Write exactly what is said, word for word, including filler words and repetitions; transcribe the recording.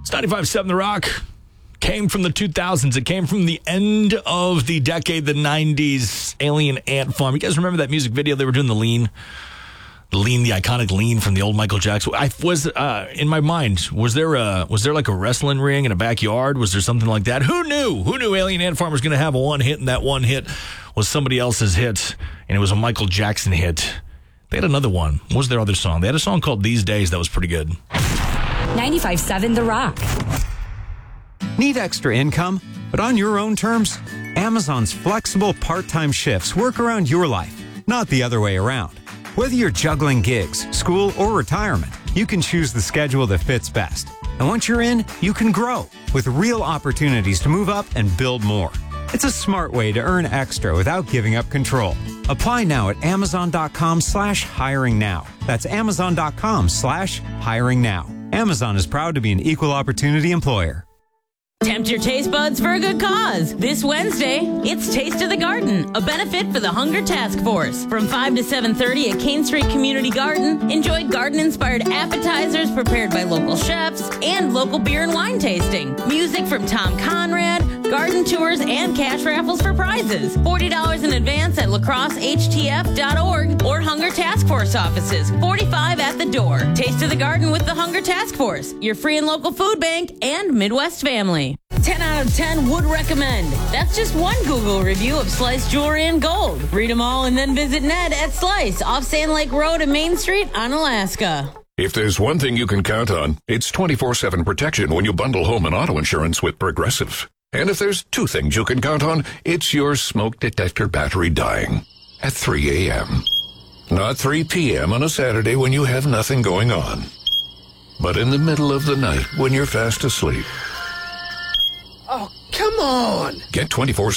It's ninety-five point seven The Rock. Came from the two thousands. It came from the end of the decade, the nineties. Alien Ant Farm. You guys remember that music video? They were doing the lean. The lean, the iconic lean from the old Michael Jackson. I was uh, in my mind. Was there a was there like a wrestling ring in a backyard? Was there something like that? Who knew? Who knew Alien Ant Farm was going to have a one hit, and that one hit was somebody else's hit, and it was a Michael Jackson hit. They had another one. What was their other song? They had a song called These Days that was pretty good. ninety-five point seven The Rock. Need extra income, but on your own terms? Amazon's flexible part-time shifts work around your life, not the other way around. Whether you're juggling gigs, school, or retirement, you can choose the schedule that fits best. And once you're in, you can grow with real opportunities to move up and build more. It's a smart way to earn extra without giving up control. Apply now at amazon.com slash hiring now. That's amazon.com slash hiring now. Amazon is proud to be an equal opportunity employer. Tempt your taste buds for a good cause. This Wednesday, it's Taste of the Garden, a benefit for the Hunger Task Force. From five to seven thirty at Kane Street Community Garden, enjoy garden-inspired appetizers prepared by local chefs and local beer and wine tasting. Music from Tom Conrad, garden tours, and cash raffles for prizes. forty dollars in advance at lacrosse h t f dot org or Hunger Task Force offices. forty-five at the door. Taste of the Garden with the Hunger Task Force, your free and local food bank and Midwest family. ten out of ten would recommend. That's just one Google review of Slice Jewelry and Gold. Read them all and then visit Ned at Slice off Sand Lake Road and Main Street on Alaska. If there's one thing you can count on, it's twenty-four seven protection when you bundle home and auto insurance with Progressive. And if there's two things you can count on, it's your smoke detector battery dying at three a.m. Not three p.m. on a Saturday when you have nothing going on, but in the middle of the night when you're fast asleep. Oh, come on! Get twenty-four